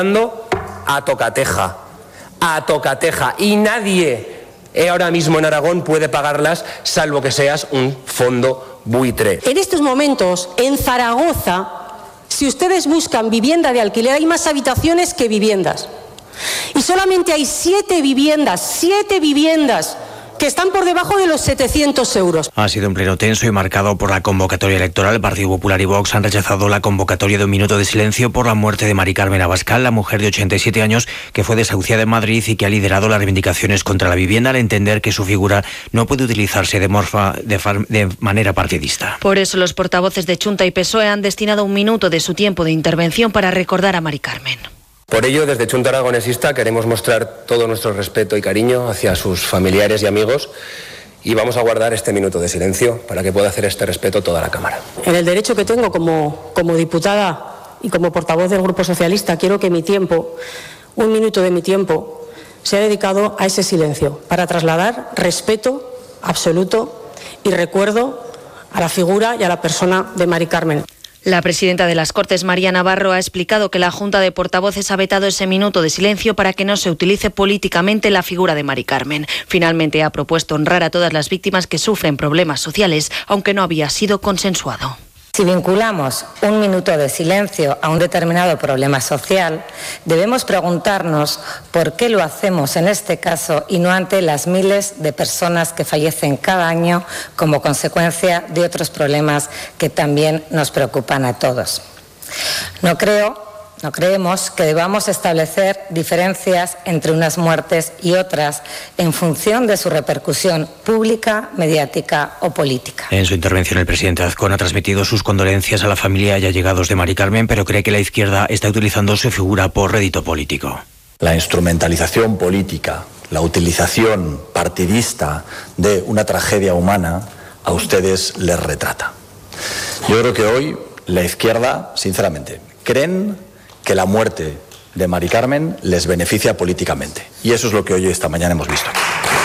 A tocateja, y nadie ahora mismo en Aragón puede pagarlas, salvo que seas un fondo buitre. En estos momentos, en Zaragoza, si ustedes buscan vivienda de alquiler, hay más habitaciones que viviendas. Y solamente hay 7 viviendas que están por debajo de los 700 euros. Ha sido un pleno tenso y marcado por la convocatoria electoral. El Partido Popular y Vox han rechazado la convocatoria de un minuto de silencio por la muerte de Mari Carmen Abascal, la mujer de 87 años que fue desahuciada en Madrid y que ha liderado las reivindicaciones contra la vivienda al entender que su figura no puede utilizarse de manera partidista. Por eso los portavoces de Chunta y PSOE han destinado un minuto de su tiempo de intervención para recordar a Mari Carmen. Por ello, desde Chunta Aragonesista queremos mostrar todo nuestro respeto y cariño hacia sus familiares y amigos y vamos a guardar este minuto de silencio para que pueda hacer este respeto toda la Cámara. En el derecho que tengo como diputada y como portavoz del Grupo Socialista, quiero que un minuto de mi tiempo, sea dedicado a ese silencio, para trasladar respeto absoluto y recuerdo a la figura y a la persona de Mari Carmen. La presidenta de las Cortes, María Navarro, ha explicado que la Junta de Portavoces ha vetado ese minuto de silencio para que no se utilice políticamente la figura de Mari Carmen. Finalmente ha propuesto honrar a todas las víctimas que sufren problemas sociales, aunque no había sido consensuado. Si vinculamos un minuto de silencio a un determinado problema social, debemos preguntarnos por qué lo hacemos en este caso y no ante las miles de personas que fallecen cada año como consecuencia de otros problemas que también nos preocupan a todos. No creemos que debamos establecer diferencias entre unas muertes y otras en función de su repercusión pública, mediática o política. En su intervención, el presidente Azcón ha transmitido sus condolencias a la familia y allegados de Mari Carmen, pero cree que la izquierda está utilizando su figura por rédito político. La instrumentalización política, la utilización partidista de una tragedia humana, a ustedes les retrata. Yo creo que hoy la izquierda, sinceramente, creen que la muerte de Mari Carmen les beneficia políticamente. Y eso es lo que hoy esta mañana hemos visto aquí.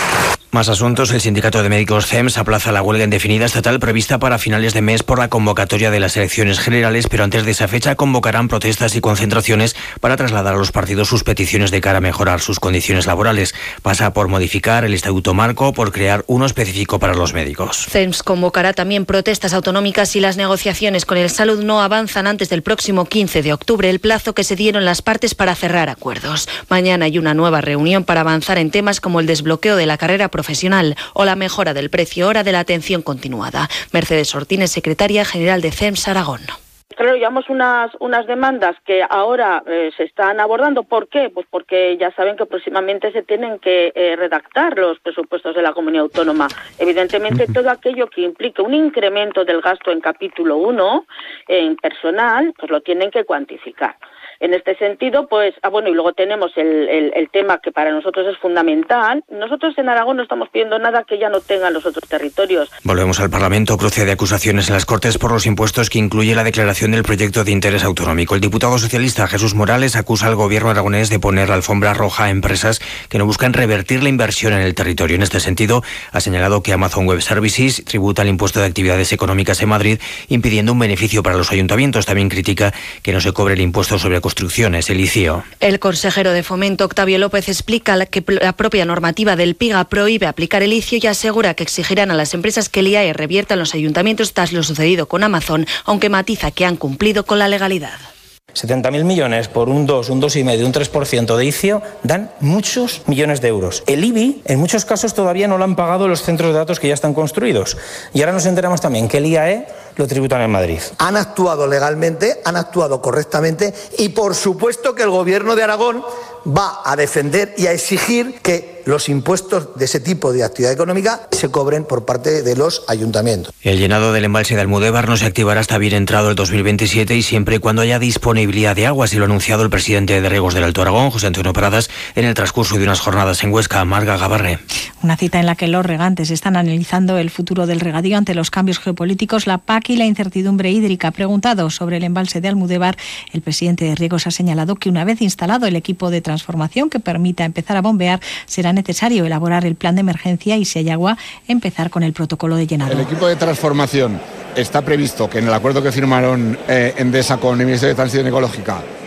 Más asuntos. El sindicato de médicos CEMS aplaza la huelga indefinida estatal prevista para finales de mes por la convocatoria de las elecciones generales, pero antes de esa fecha convocarán protestas y concentraciones para trasladar a los partidos sus peticiones de cara a mejorar sus condiciones laborales. Pasa por modificar el estatuto marco o por crear uno específico para los médicos. CEMS convocará también protestas autonómicas si las negociaciones con el Salud no avanzan antes del próximo 15 de octubre, el plazo que se dieron las partes para cerrar acuerdos. Mañana hay una nueva reunión para avanzar en temas como el desbloqueo de la carrera profesional o la mejora del precio hora de la atención continuada. Mercedes Ortínez, secretaria general de CEMS Aragón. Claro, llevamos unas demandas que ahora se están abordando. ¿Por qué? Pues porque ya saben que próximamente se tienen que redactar los presupuestos de la comunidad autónoma. Evidentemente, todo aquello que implique un incremento del gasto en capítulo 1, en personal, pues lo tienen que cuantificar. En este sentido, pues, y luego tenemos el tema que para nosotros es fundamental. Nosotros en Aragón no estamos pidiendo nada que ya no tengan los otros territorios. Volvemos al Parlamento. Cruce de acusaciones en las Cortes por los impuestos que incluye la declaración del proyecto de interés autonómico. El diputado socialista Jesús Morales acusa al gobierno aragonés de poner la alfombra roja a empresas que no buscan revertir la inversión en el territorio. En este sentido, ha señalado que Amazon Web Services tributa el impuesto de actividades económicas en Madrid, impidiendo un beneficio para los ayuntamientos. También critica que no se cobre el impuesto sobre construcciones, el ICIO. El consejero de Fomento, Octavio López, explica que la propia normativa del PIGA prohíbe aplicar el ICIO y asegura que exigirán a las empresas que el IAE revierta en los ayuntamientos tras lo sucedido con Amazon, aunque matiza que han cumplido con la legalidad. 70.000 millones por un 2, un 2,5, un 3% de ICIO dan muchos millones de euros. El IBI, en muchos casos, todavía no lo han pagado los centros de datos que ya están construidos. Y ahora nos enteramos también que el IAE lo tributan en Madrid. Han actuado legalmente, han actuado correctamente y por supuesto que el Gobierno de Aragón va a defender y a exigir que los impuestos de ese tipo de actividad económica se cobren por parte de los ayuntamientos. El llenado del embalse de Almudévar no se activará hasta bien entrado el 2027 y siempre y cuando haya disponibilidad de agua, así lo ha anunciado el presidente de Riegos del Alto Aragón, José Antonio Pradas, en el transcurso de unas jornadas en Huesca. Marga Gabarre. Una cita en la que los regantes están analizando el futuro del regadío ante los cambios geopolíticos, la PAC y la incertidumbre hídrica. Preguntado sobre el embalse de Almudévar, el presidente de Riegos ha señalado que una vez instalado el equipo de transformación que permita empezar a bombear, será necesario elaborar el plan de emergencia y, si hay agua, empezar con el protocolo de llenado. El equipo de transformación está previsto que en el acuerdo que firmaron Endesa con el Ministerio de Transición Ecológica